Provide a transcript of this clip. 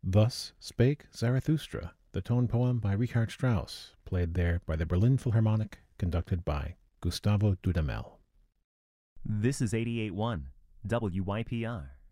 Thus Spake Zarathustra, the tone poem by Richard Strauss, played there by the Berlin Philharmonic, conducted by Gustavo Dudamel. This is 88.1 WYPR.